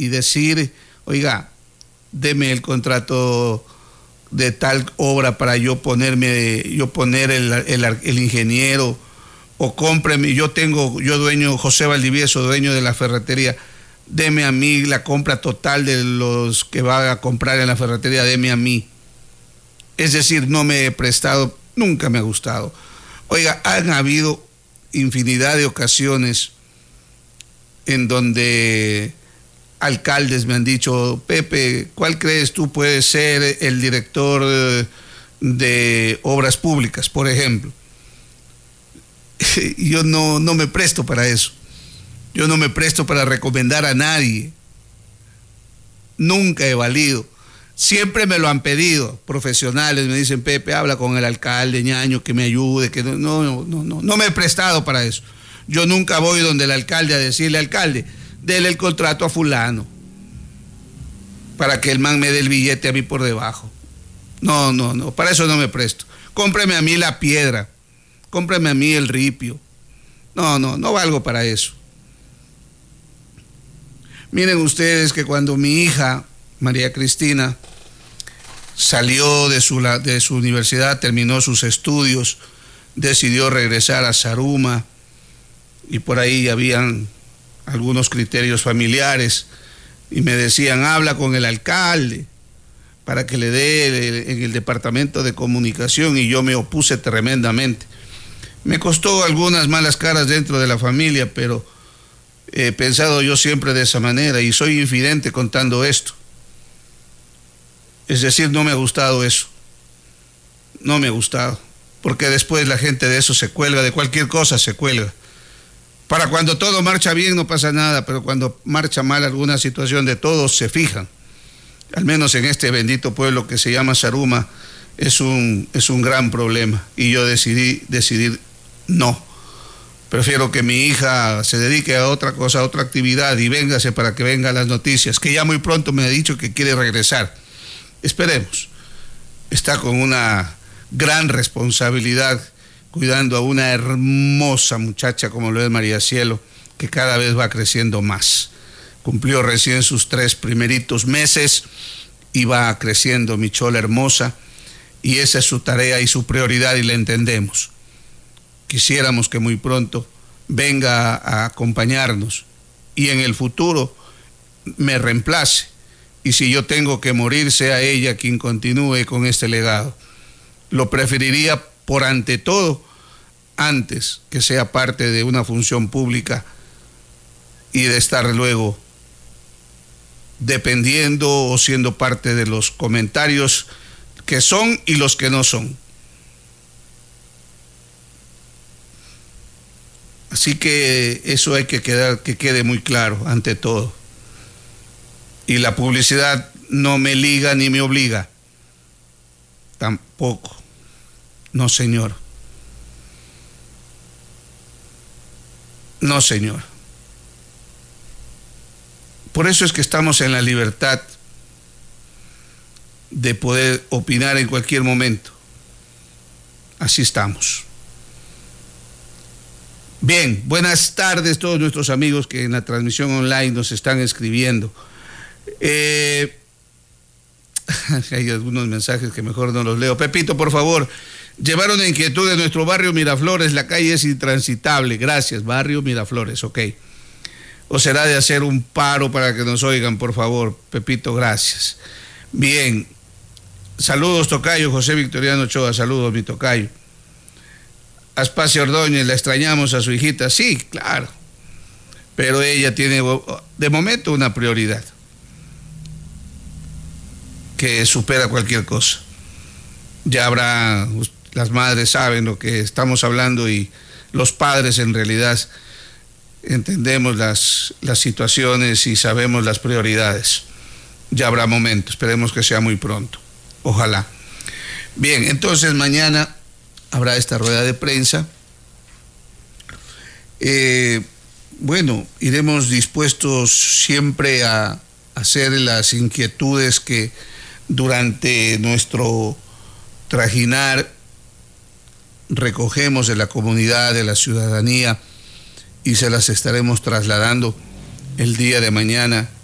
y decir, oiga, deme el contrato de tal obra para yo poner el ingeniero, o cómpreme, yo dueño, José Valdivieso, dueño de la ferretería, deme a mí la compra total de los que va a comprar en la ferretería, deme a mí. Es decir, no me he prestado, nunca me ha gustado. Oiga, han habido infinidad de ocasiones en donde alcaldes me han dicho, Pepe, ¿cuál crees tú puede ser el director de obras públicas, por ejemplo? Yo no me presto para eso. Yo no me presto para recomendar a nadie. Nunca he valido. Siempre me lo han pedido. Profesionales me dicen, Pepe, habla con el alcalde, ñaño, que me ayude. Que no me he prestado para eso. Yo nunca voy donde el alcalde a decirle, alcalde, dele el contrato a fulano para que el man me dé el billete a mí por debajo. No, para eso no me presto. Cómpreme a mí la piedra, cómpreme a mí el ripio. No valgo para eso. Miren ustedes que cuando mi hija, María Cristina, salió de su universidad, terminó sus estudios, decidió regresar a Zaruma, y por ahí habían algunos criterios familiares, y me decían, habla con el alcalde para que le dé en el departamento de comunicación, y yo me opuse tremendamente. Me costó algunas malas caras dentro de la familia, pero he pensado yo siempre de esa manera, y soy infidente contando esto. Es decir, no me ha gustado eso. No me ha gustado, porque después la gente de eso se cuelga, de cualquier cosa se cuelga. Para cuando todo marcha bien no pasa nada, pero cuando marcha mal alguna situación, de todos se fijan. Al menos en este bendito pueblo que se llama Zaruma es un gran problema, y yo decidir no. Prefiero que mi hija se dedique a otra cosa, a otra actividad, y véngase para que vengan las noticias, que ya muy pronto me ha dicho que quiere regresar. Esperemos. Está con una gran responsabilidad cuidando a una hermosa muchacha como lo es María Cielo, que cada vez va creciendo más. Cumplió recién sus 3 primeritos meses y va creciendo, mi chola hermosa, y esa es su tarea y su prioridad, y la entendemos. Quisiéramos que muy pronto venga a acompañarnos y en el futuro me reemplace, y si yo tengo que morir, sea ella quien continúe con este legado. Lo preferiría por ante todo, antes que sea parte de una función pública y de estar luego dependiendo o siendo parte de los comentarios que son y los que no son. Así que eso hay que quede muy claro ante todo. Y la publicidad no me liga ni me obliga. Tampoco. No, señor. No, señor. Por eso es que estamos en la libertad de poder opinar en cualquier momento. Así estamos. Bien, buenas tardes a todos nuestros amigos que en la transmisión online nos están escribiendo. Hay algunos mensajes que mejor no los leo. Pepito, por favor, llevar una inquietud de nuestro barrio Miraflores, la calle es intransitable. Gracias, barrio Miraflores, ok. O será de hacer un paro para que nos oigan, por favor. Pepito, gracias. Bien, saludos, tocayo, José Victoriano Ochoa, saludos, mi tocayo. Aspasia Ordóñez, la extrañamos a su hijita, sí, claro, pero ella tiene de momento una prioridad que supera cualquier cosa. Ya habrá, las madres saben lo que estamos hablando, y los padres en realidad entendemos las situaciones y sabemos las prioridades. Ya habrá momento, esperemos que sea muy pronto, ojalá. Bien, entonces mañana habrá esta rueda de prensa. Bueno, iremos dispuestos siempre a hacer las inquietudes que durante nuestro trajinar recogemos de la comunidad, de la ciudadanía, y se las estaremos trasladando el día de mañana